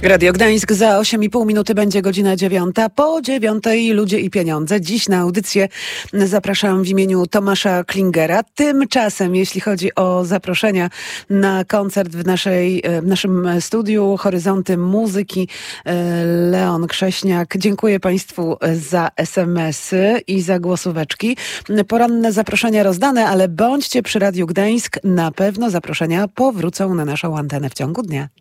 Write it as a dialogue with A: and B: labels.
A: Radio Gdańsk za 8,5 minuty będzie godzina 9. Po 9 ludzie i pieniądze. Dziś na audycję zapraszam w imieniu Tomasza Klingera. Tymczasem, jeśli chodzi o zaproszenia na koncert w naszym studiu Horyzonty Muzyki, Leon Krześniak. Dziękuję Państwu za SMS-y i za głosóweczki. Poranne zaproszenia rozdane, ale bądźcie przy Radiu Gdańsk. Na pewno zaproszenia powrócą na naszą antenę w ciągu dnia.